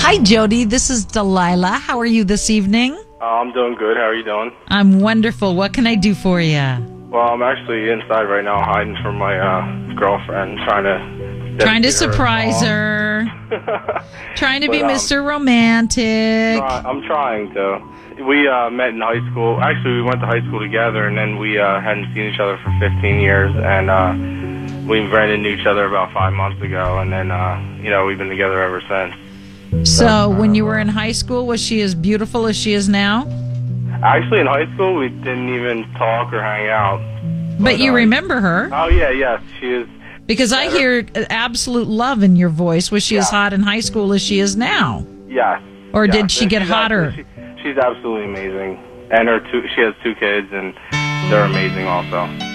Hi, Jody. This is Delilah. How are you this evening? I'm doing good. How are you doing? I'm wonderful. What can I do for you? Well, I'm actually inside right now hiding from my girlfriend, Trying to surprise her. Trying to be Mr. Romantic. I'm trying to. We met in high school. Actually, we went to high school together, and then we hadn't seen each other for 15 years, and we ran into each other about 5 months ago, and then, we've been together ever since. So when you were in high school, was she as beautiful as she is now? Actually, in high school, we didn't even talk or hang out. But you remember her? Oh, yeah, yes. She is. Because I hear absolute love in your voice. Was she as hot in high school as she is now? Yes. Or did she get hotter? She's absolutely amazing. And she has 2 kids, and they're amazing also.